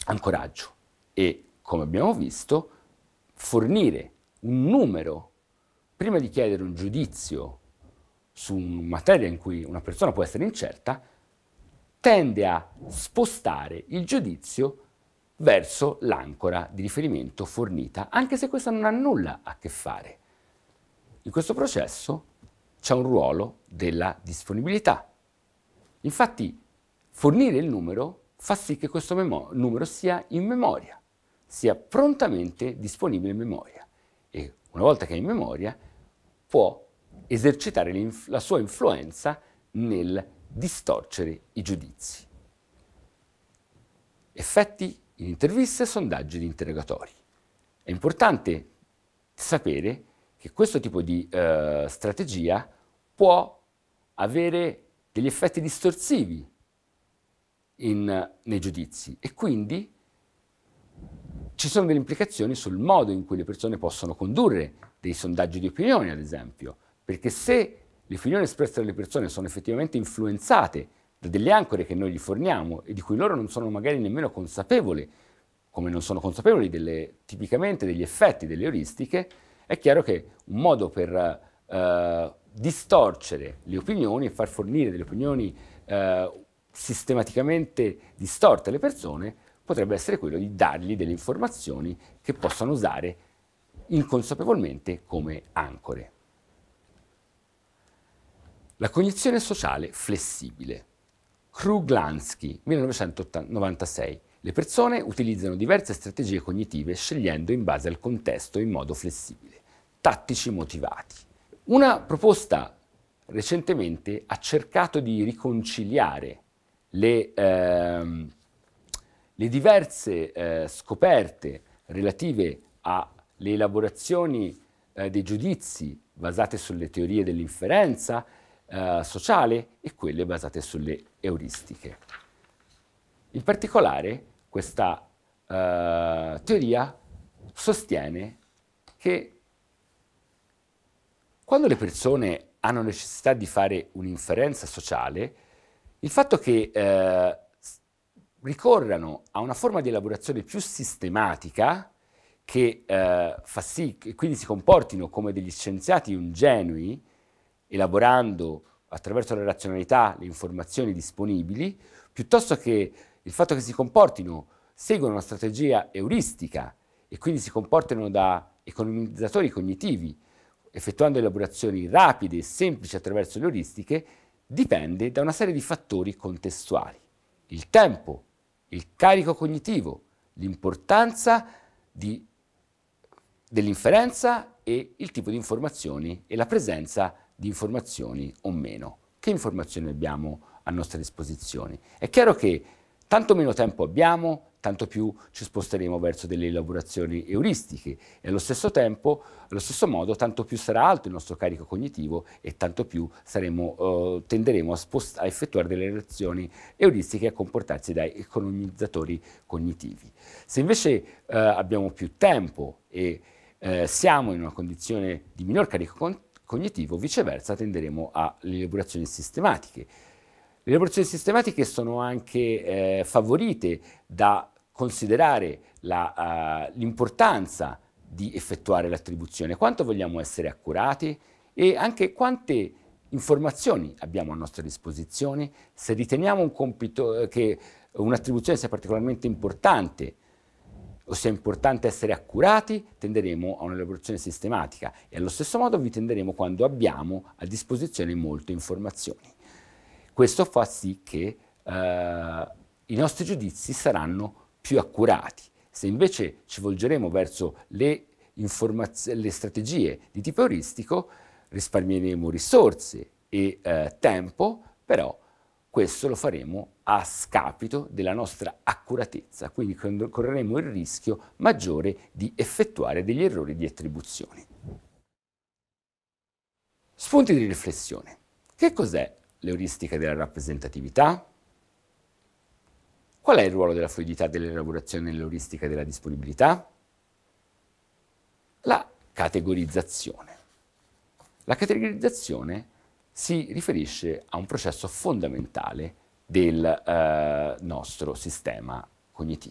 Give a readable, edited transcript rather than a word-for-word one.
ancoraggio e, come abbiamo visto, fornire un numero prima di chiedere un giudizio su una materia in cui una persona può essere incerta, tende a spostare il giudizio verso l'ancora di riferimento fornita, anche se questa non ha nulla a che fare. In questo processo c'è un ruolo della disponibilità. Infatti, fornire il numero fa sì che questo numero sia in memoria, sia prontamente disponibile in memoria e una volta che è in memoria può esercitare la sua influenza nel distorcere i giudizi. Effetti in interviste e sondaggi di interrogatori. È importante sapere che questo tipo di strategia può avere degli effetti distorsivi nei giudizi e quindi ci sono delle implicazioni sul modo in cui le persone possono condurre dei sondaggi di opinione, ad esempio, perché se le opinioni espresse dalle persone sono effettivamente influenzate da delle ancore che noi gli forniamo e di cui loro non sono magari nemmeno consapevoli, come non sono consapevoli tipicamente degli effetti delle euristiche, è chiaro che un modo per distorcere le opinioni e far fornire delle opinioni sistematicamente distorte alle persone potrebbe essere quello di dargli delle informazioni che possano usare inconsapevolmente come ancore. La cognizione sociale flessibile. Kruglanski, 1996. Le persone utilizzano diverse strategie cognitive scegliendo in base al contesto in modo flessibile. Tattici motivati. Una proposta recentemente ha cercato di riconciliare le diverse scoperte relative alle elaborazioni dei giudizi basate sulle teorie dell'inferenza sociale e quelle basate sulle euristiche. In particolare, questa teoria sostiene che quando le persone hanno necessità di fare un'inferenza sociale, il fatto che ricorrano a una forma di elaborazione più sistematica che fa sì che quindi si comportino come degli scienziati ingenui, elaborando attraverso la razionalità le informazioni disponibili, piuttosto che il fatto che si comportino, seguono una strategia euristica e quindi si comportano da economizzatori cognitivi, effettuando elaborazioni rapide e semplici attraverso le euristiche, dipende da una serie di fattori contestuali. Il tempo, il carico cognitivo, l'importanza dell'inferenza e il tipo di informazioni e la presenza di informazioni o meno. Che informazioni abbiamo a nostra disposizione? È chiaro che tanto meno tempo abbiamo, tanto più ci sposteremo verso delle elaborazioni euristiche e allo stesso tempo, allo stesso modo, tanto più sarà alto il nostro carico cognitivo e tanto più tenderemo a effettuare delle relazioni euristiche e a comportarsi da economizzatori cognitivi. Se invece abbiamo più tempo e siamo in una condizione di minor carico cognitivo, viceversa tenderemo alle elaborazioni sistematiche. Le elaborazioni sistematiche sono anche favorite da considerare l'importanza di effettuare l'attribuzione, quanto vogliamo essere accurati e anche quante informazioni abbiamo a nostra disposizione. Se riteniamo che un'attribuzione sia particolarmente importante o sia importante essere accurati, tenderemo a un'elaborazione sistematica e allo stesso modo vi tenderemo quando abbiamo a disposizione molte informazioni. Questo fa sì che i nostri giudizi saranno più accurati. Se invece ci volgeremo verso le strategie di tipo euristico, risparmieremo risorse e tempo, però questo lo faremo a scapito della nostra accuratezza, quindi correremo il rischio maggiore di effettuare degli errori di attribuzione. Spunti di riflessione. Che cos'è l'euristica della rappresentatività? Qual è il ruolo della fluidità dell'elaborazione nell'euristica della disponibilità? La categorizzazione. La categorizzazione si riferisce a un processo fondamentale del nostro sistema cognitivo.